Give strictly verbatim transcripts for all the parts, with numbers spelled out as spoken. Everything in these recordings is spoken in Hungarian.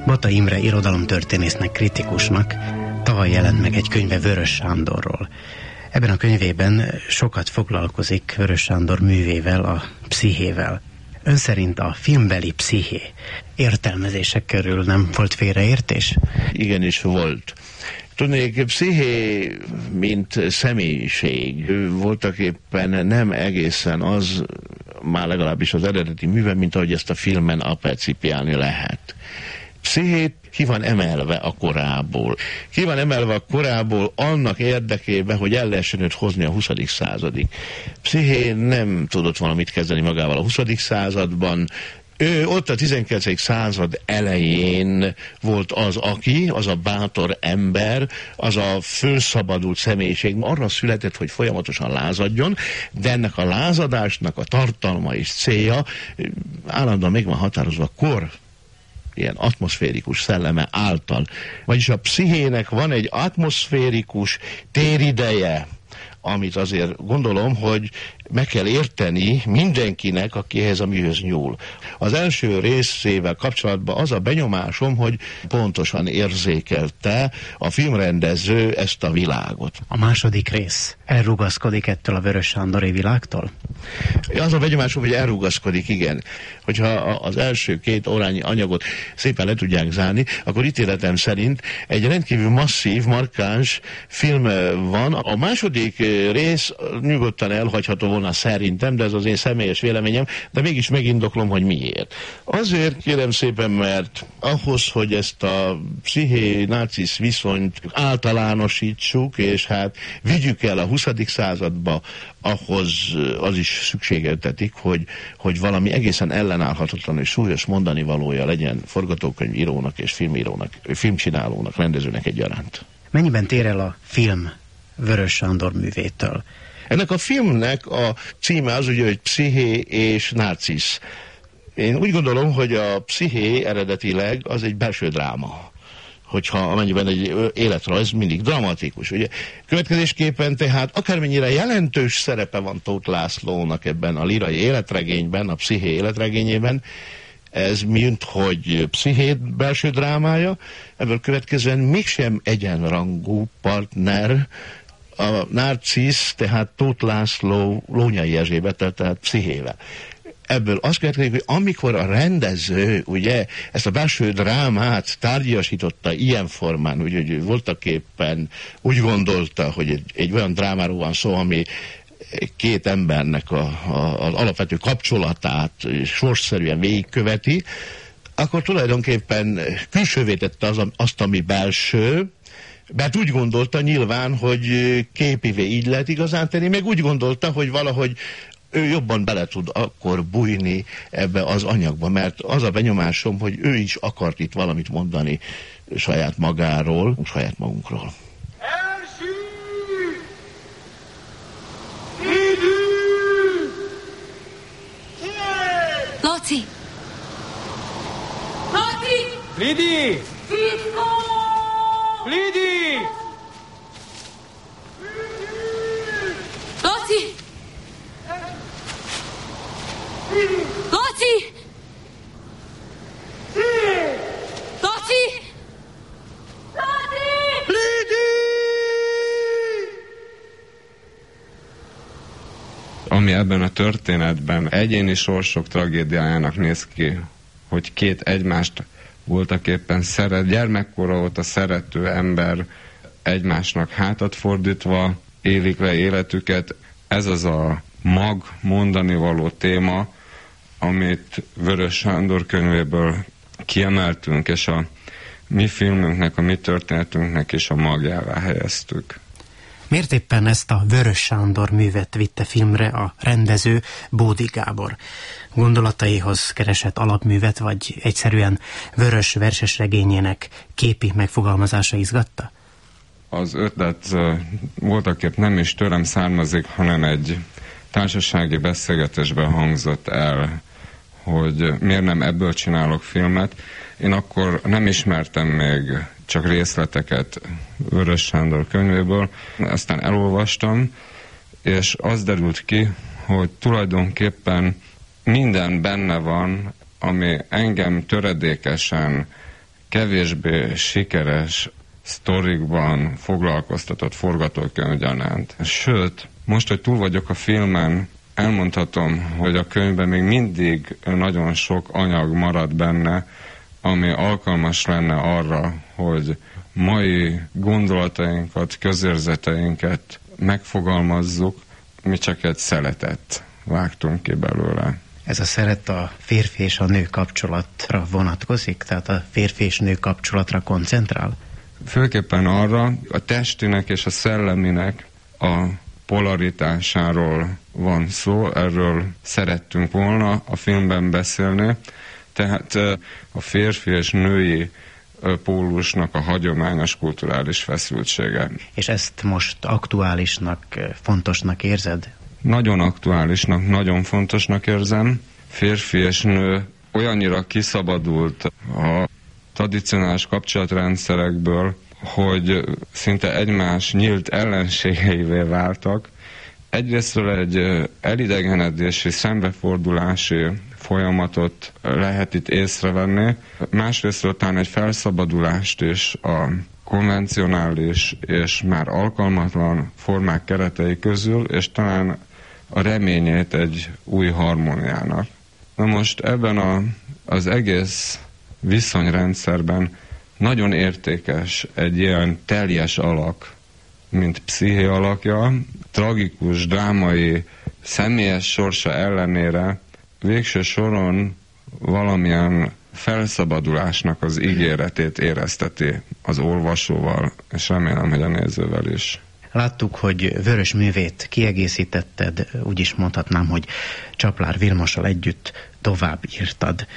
Bota Imre irodalomtörténésznek, kritikusnak tavaly jelent meg egy könyve Vörös Sándorról. Ebben a könyvében sokat foglalkozik Vörös Sándor művével, a pszichével. Ön szerint a filmbeli psziché értelmezések körül nem volt félreértés? Igenis volt. Tudnék, psziché, mint személyiség, voltak éppen nem egészen az, már legalábbis az eredeti műve, mint ahogy ezt a filmen apercipiálni lehet. Pszichét ki van emelve a korából. Ki van emelve a korából annak érdekében, hogy el lehessen őt hozni a huszadik századig. Psziché nem tudott valamit kezdeni magával a huszadik században. Ő ott a tizenkilencedik század elején volt az, aki, az a bátor ember, az a fölszabadult személyiség, arra született, hogy folyamatosan lázadjon, de ennek a lázadásnak a tartalma és célja állandóan meg van határozva kor, ilyen atmoszférikus szelleme által. Vagyis a pszichének van egy atmoszférikus térideje, amit azért gondolom, hogy meg kell érteni mindenkinek, aki ehhez a műhöz nyúl. Az első részével kapcsolatban az a benyomásom, hogy pontosan érzékelte a filmrendező ezt a világot. A második rész elrugaszkodik ettől a Vörös Sándori világtól? Az a benyomásom, hogy elrugaszkodik, igen. Hogyha az első két órányi anyagot szépen le tudják zárni, akkor ítéletem szerint egy rendkívül masszív, markáns film van. A második rész nyugodtan elhagyható volna szerintem, de ez az én személyes véleményem, de mégis megindoklom, hogy miért. Azért kérem szépen, mert ahhoz, hogy ezt a psziché-narcisz viszonyt általánosítsuk, és hát vigyük el a huszadik századba, ahhoz az is szükségeltetik, hogy, hogy valami egészen ellenállhatatlan és súlyos mondani valója legyen forgatókönyvírónak és filmírónak, filmcsinálónak, rendezőnek egyaránt. Mennyiben tér el a film Vörös Sándor művétől? Ennek a filmnek a címe az ugye, hogy Psziché és Narcisz. Én úgy gondolom, hogy a psziché eredetileg az egy belső dráma. Hogyha amennyiben egy életrajz mindig dramatikus. Ugye? Következésképpen tehát akármennyire jelentős szerepe van Tóth Lászlónak ebben a lírai életregényben, a psziché életregényében, ez mint hogy pszichét belső drámája, ebből következően mégsem egyenrangú partner a Narcisz, tehát Tóth László Lónyai Erzsébettel, tehát pszichével. Ebből azt következik, hogy amikor a rendező ugye ezt a belső drámát tárgyasította ilyen formán, úgy, hogy voltaképpen úgy gondolta, hogy egy, egy olyan drámáról van szó, ami két embernek a, a, az alapvető kapcsolatát sorsszerűen végigköveti, akkor tulajdonképpen külsővé tette az, azt, ami belső, mert úgy gondolta nyilván, hogy képivé így lehet igazán tenni, meg úgy gondolta, hogy valahogy ő jobban bele tud akkor bújni ebbe az anyagba, mert az a benyomásom, hogy ő is akart itt valamit mondani saját magáról, saját magunkról. Első! Idő! Laci! Laci! Lidi! Fickó! Lidi! Laci! Laci! Laci! Laci! Lidi! Ami ebben a történetben egyéni sorsok tragédiájának néz ki, hogy két egymást voltaképpen szeret, gyermekkora óta szerető ember egymásnak hátat fordítva élik le életüket. Ez az a mag mondani való téma, amit Vörös Sándor könyvéből kiemeltünk, és a mi filmünknek, a mi történetünknek is a magjává helyeztük. Miért éppen ezt a Vörös Sándor művet vitte filmre a rendező, Bódi Gábor? Gondolataihoz keresett alapművet, vagy egyszerűen Vörös verses regényének képi megfogalmazása izgatta? Az ötlet uh, voltaképp nem is tőlem származik, hanem egy társasági beszélgetésben hangzott el, hogy miért nem ebből csinálok filmet. Én akkor nem ismertem még csak részleteket Vörös Sándor könyvéből, aztán elolvastam, és az derült ki, hogy tulajdonképpen minden benne van, ami engem töredékesen kevésbé sikeres sztorikban foglalkoztatott forgatókönyv gyanánt. Sőt, most, hogy túl vagyok a filmen, elmondhatom, hogy a könyvben még mindig nagyon sok anyag marad benne, ami alkalmas lenne arra, hogy mai gondolatainkat, közérzeteinket megfogalmazzuk, mi csak egy szeletet vágtunk ki belőle. Ez a szelet a férfi és a nő kapcsolatra vonatkozik? Tehát a férfi és nő kapcsolatra koncentrál? Főképpen arra, a testinek és a szelleminek a polaritásáról van szó, erről szerettünk volna a filmben beszélni. Tehát a férfi és női pólusnak a hagyományos kulturális feszültsége. És ezt most aktuálisnak, fontosnak érzed? Nagyon aktuálisnak, nagyon fontosnak érzem. Férfi és nő olyannyira kiszabadult a tradicionális kapcsolatrendszerekből, hogy szinte egymás nyílt ellenségeivé váltak. Egyrésztről egy elidegenedési, szembefordulási folyamatot lehet itt észrevenni, másrésztről talán egy felszabadulást is a konvencionális és már alkalmatlan formák keretei közül, és talán a reményét egy új harmóniának. Na most ebben a, az egész viszonyrendszerben nagyon értékes egy ilyen teljes alak, mint Psziché alakja, tragikus, drámai, személyes sorsa ellenére végső soron valamilyen felszabadulásnak az ígéretét érezteti az olvasóval, és remélem, hogy a nézővel is. Láttuk, hogy Vörös művét kiegészítetted, úgy is mondhatnám, hogy Csaplár Vilmossal együtt tovább írtad.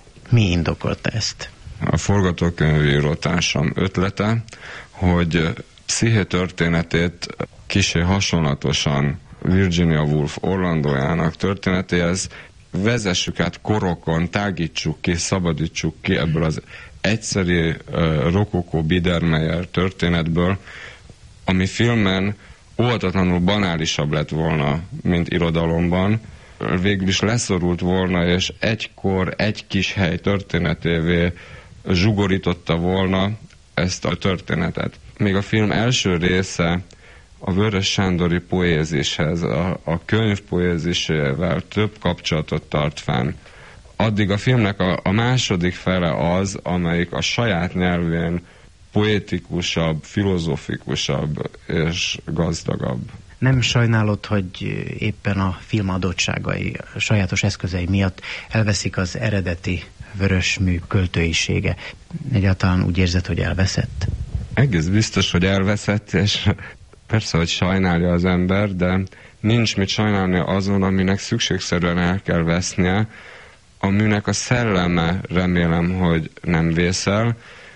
Mi indokolta ezt? A forgatókönyvírótársam ötlete, hogy Psziché történetét kissé hasonlatosan Virginia Woolf Orlandójának történetéhez vezessük át korokon, tágítsuk ki, szabadítsuk ki ebből az egyszeri uh, rokokó Biedermeier történetből, ami filmen óhatatlanul banálisabb lett volna, mint irodalomban, végül is leszorult volna, és egykor egy kis hely történetévé zsugorította volna ezt a történetet. Még a film első része a Vörös Sándori poézishez, a, a könyv poézisével több kapcsolatot tart fenn. Addig a filmnek a, a második fele az, amelyik a saját nyelvén poétikusabb, filozofikusabb és gazdagabb. Nem sajnálod, hogy éppen a film adottságai, a sajátos eszközei miatt elveszik az eredeti Vörös mű költőisége? Egyáltalán úgy érzed, hogy elveszett? Egész biztos, hogy elveszett, és persze, hogy sajnálja az ember, de nincs mit sajnálni azon, aminek szükségszerűen el kell vesznie. A műnek a szelleme remélem, hogy nem vészel,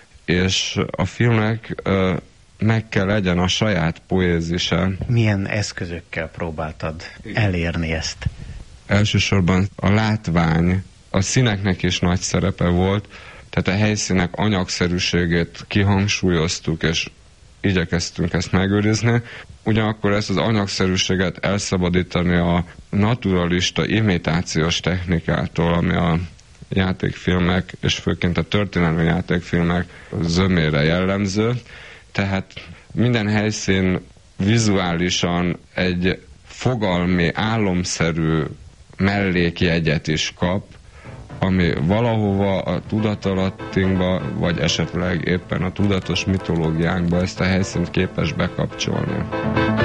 és a filmnek ö, meg kell legyen a saját poézise. Milyen eszközökkel próbáltad elérni ezt? Elsősorban a látvány, a színeknek is nagy szerepe volt, tehát a helyszínek anyagszerűségét kihangsúlyoztuk, és igyekeztünk ezt megőrizni. Ugyanakkor ezt az anyagszerűséget elszabadítani a naturalista imitációs technikától, ami a játékfilmek, és főként a történelmi játékfilmek zömére jellemző. Tehát minden helyszín vizuálisan egy fogalmi, álomszerű mellékjegyet is kap, ami valahova a tudatalattinkba, vagy esetleg éppen a tudatos mitológiánkba ezt a helyszínt képes bekapcsolni.